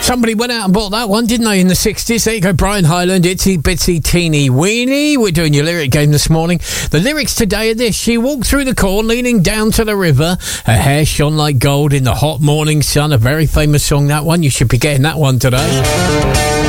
Somebody went out and bought that one, didn't they, in the 60s? There you go, Brian Hyland, Itsy Bitsy Teeny Weeny. We're doing your lyric game this morning. The lyrics today are this. She walked through the corn, leaning down to the river. Her hair shone like gold in the hot morning sun. A very famous song, that one. You should be getting that one today.